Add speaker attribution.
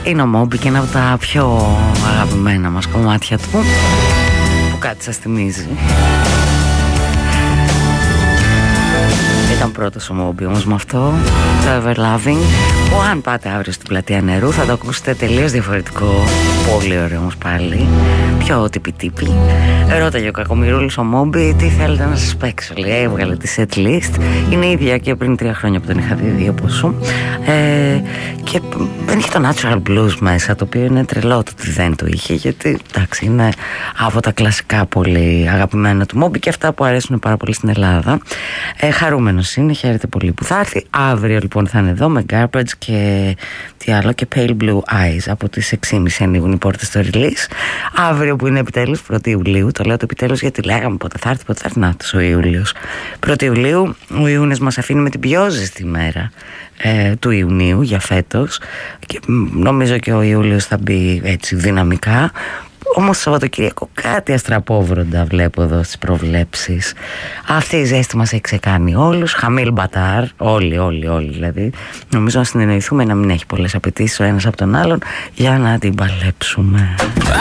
Speaker 1: Είναι ο Moby και ένα από τα πιο αγαπημένα μας κομμάτια του, που κάτι σας θυμίζει. Ήταν πρώτος ο Moby όμως με αυτό, το Everloving, που αν πάτε αύριο στην Πλατεία Νερού θα το ακούσετε τελείως διαφορετικό. Πολύ ωραίο όμως πάλι, πιο τύπη. Ρώταγε ο Κακομοιρούλης ο Moby τι θέλετε να σας παίξω. Λέει, έβγαλε τη set list. Είναι η ίδια και πριν 3 χρόνια που τον είχα δει όπως σου. Και δεν είχε το Natural Blues μέσα, το οποίο είναι τρελό το ότι δεν το είχε, γιατί εντάξει είναι από τα κλασικά πολύ αγαπημένα του Moby και αυτά που αρέσουν πάρα πολύ στην Ελλάδα. Χαρούμενος είναι, χαίρεται πολύ που θα έρθει. Αύριο λοιπόν θα είναι εδώ με Garbage και τι άλλο, και Pale Blue Eyes. Από τις 6.30 ανοίγουν οι πόρτες στο release. Αύριο που είναι επιτέλους 1η Ιουλίου, το λέω το επιτέλους γιατί λέγαμε πότε θα έρθει, να'τος ο Ιούλιος. 1η Ιουλίου, ο Ιούνιος μας αφήνει με την πιο ζεστή μέρα του Ιουνίου για φέτος και νομίζω και ο Ιούλιος θα μπει έτσι δυναμικά. Όμως Σαββατοκύριακο κάτι αστραπόβροντα βλέπω εδώ στις προβλέψεις. Αυτή η ζέστη μας έχει ξεκάνει όλους. Χαμήλ μπατάρ, όλοι δηλαδή. Νομίζω να συνεννοηθούμε να μην έχει πολλές απαιτήσεις ο ένας από τον άλλον για να την παλέψουμε.